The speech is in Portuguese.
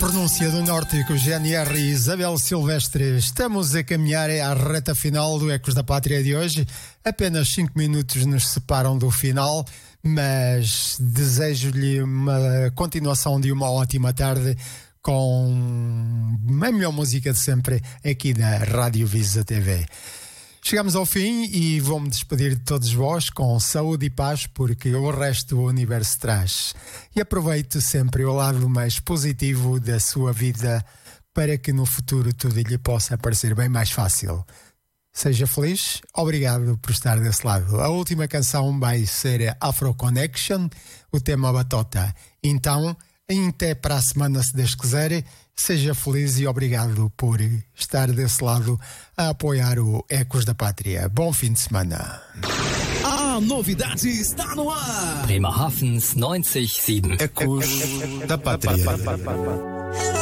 pronúncia do Nórdico, GNR e Isabel Silvestre. Estamos a caminhar à reta final do Ecos da Pátria de hoje. Apenas 5 minutos nos separam do final, mas desejo-lhe uma continuação de uma ótima tarde com a melhor música de sempre aqui na Rádio Visa TV. Chegamos ao fim e vou-me despedir de todos vós com saúde e paz, porque o resto do universo traz. E aproveite sempre o lado mais positivo da sua vida para que no futuro tudo lhe possa parecer bem mais fácil. Seja feliz, obrigado por estar desse lado. A última canção vai ser Afro Connection, o tema Batota. Então, até para a semana, se Deus quiser. Seja feliz e obrigado por estar desse lado a apoiar o Ecos da Pátria. Bom fim de semana. A novidade está no ar. Bremerhavens 97. Ecos da Pátria.